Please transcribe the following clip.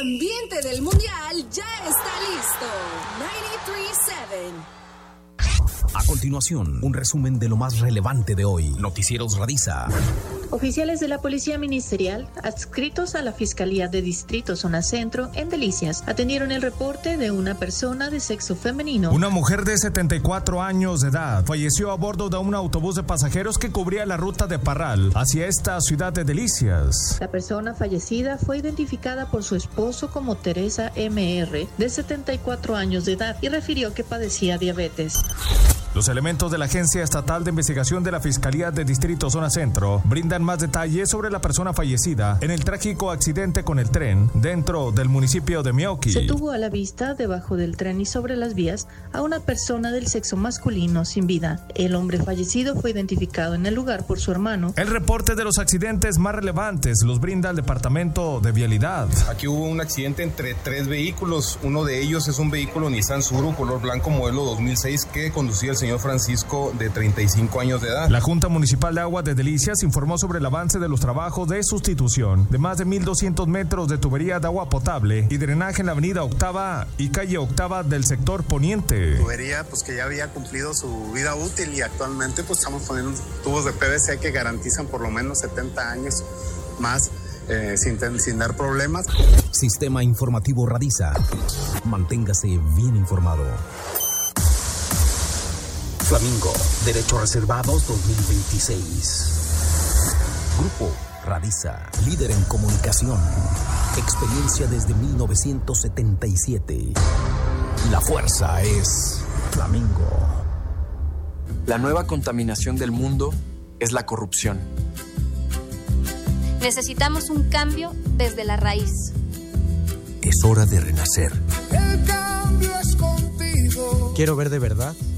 ambiente del Mundial ya está listo. 93.7. A continuación, un resumen de lo más relevante de hoy. Noticieros Radiza. Oficiales de la Policía Ministerial, adscritos a la Fiscalía de Distrito Zona Centro, en Delicias, atendieron el reporte de una persona de sexo femenino. Una mujer de 74 años de edad falleció a bordo de un autobús de pasajeros que cubría la ruta de Parral hacia esta ciudad de Delicias. La persona fallecida fue identificada por su esposo como Teresa M.R., de 74 años de edad, y refirió que padecía diabetes. Los elementos de la Agencia Estatal de Investigación de la Fiscalía de Distrito Zona Centro brindan más detalles sobre la persona fallecida en el trágico accidente con el tren dentro del municipio de Meoqui. Se tuvo a la vista, debajo del tren y sobre las vías, a una persona del sexo masculino sin vida. El hombre fallecido fue identificado en el lugar por su hermano. El reporte de los accidentes más relevantes los brinda el Departamento de Vialidad. Aquí hubo un accidente entre 3 vehículos. Uno de ellos es un vehículo Nissan Suru color blanco modelo 2006 que conducía el señor Francisco, de 35 años de edad. La Junta Municipal de Aguas de Delicias informó sobre el avance de los trabajos de sustitución de más de 1,200 metros de tubería de agua potable y drenaje en la avenida Octava y calle Octava del sector poniente. Tubería que ya había cumplido su vida útil y actualmente estamos poniendo tubos de PVC que garantizan por lo menos 70 años más sin dar problemas. Sistema Informativo Radiza. Manténgase bien informado. Flamingo, Derechos Reservados 2026. Grupo Radiza, líder en comunicación. Experiencia desde 1977. La fuerza es Flamingo. La nueva contaminación del mundo es la corrupción. Necesitamos un cambio desde la raíz. Es hora de renacer. El cambio es contigo. Quiero ver de verdad